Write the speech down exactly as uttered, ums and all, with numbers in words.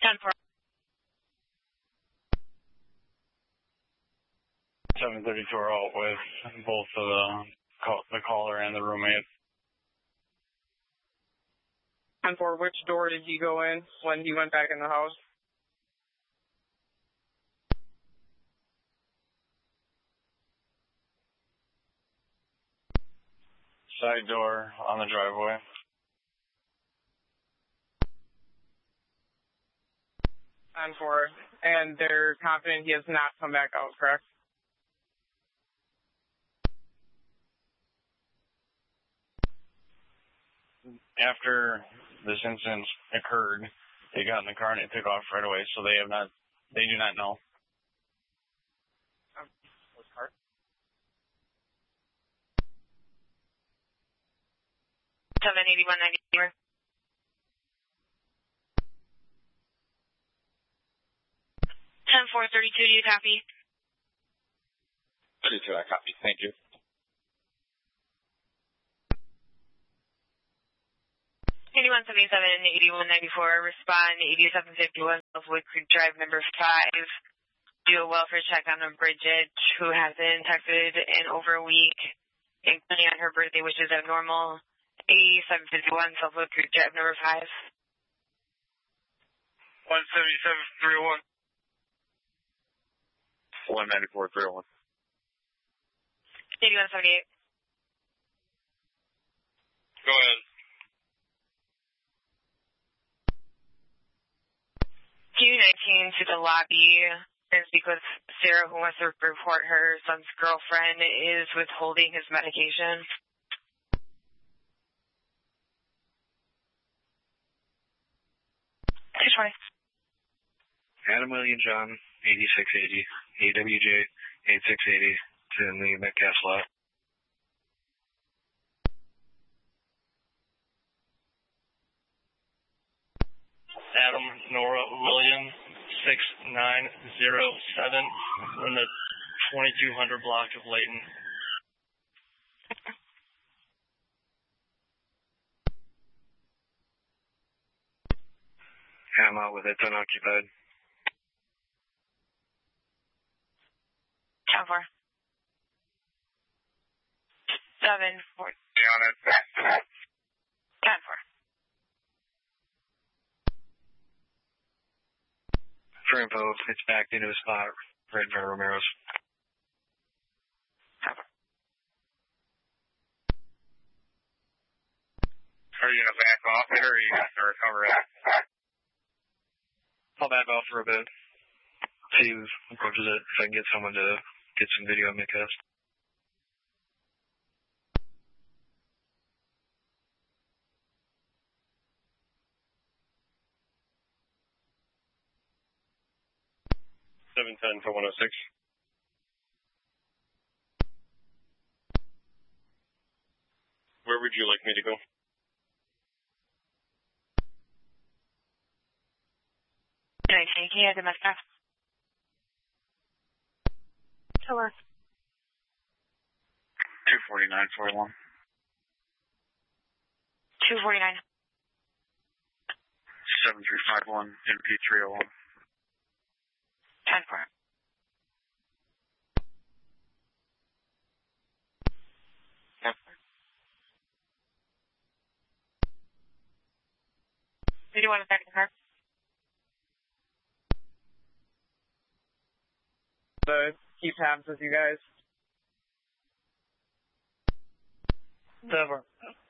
ten four. seven thirty-two are out with both of the, the caller and the roommate. ten four, which door did he go in when he went back in the house? Side door on the driveway. ten four, and they're confident he has not come back out, correct? After this incident occurred, they got in the car and they took off right away, so they have not, they do not know. Um, what's car? seven eighty-one ninety-four. ten four thirty-two, do you copy? thirty-two, I copy. Thank you. eighty-one seventy-seven and eighty-one ninety-four, respond eighty-seven fifty-one Southwood Creek Drive, number five. Do a welfare check on a Bridget who has been texted in over a week, including on her birthday, which is abnormal. eighty-seven fifty-one Southwood Creek Drive, number five. one seventy-seven three oh one. one ninety-four three oh one. eighty-one seventy-eight. Go ahead. Q nineteen to the lobby and speak with Sarah, who wants to report her son's girlfriend is withholding his medication. two twenty. Adam William John, eighty-six eighty, A W J, eighty-six eighty, to the Metcalf lot. Adam Nora William, six nine zero seven, in the twenty-two hundred block of Layton. Yeah, I'm out with it, unoccupied. ten four. seven four. On it. ten four. For info, it's backed into a spot right in front of Romero's. Are you going to back off it, or are you going to start covering it? I'll back off for a bit. See who approaches it, if I can get someone to get some video on Midcast. seven ten for one oh six. Where would you like me to go? Can I take you to my staff? Sure. two forty-nine forty-one. two forty-nine. seven three five one, M P three oh one. ten four. Did you want to back the car? To keep tabs with you guys. Never.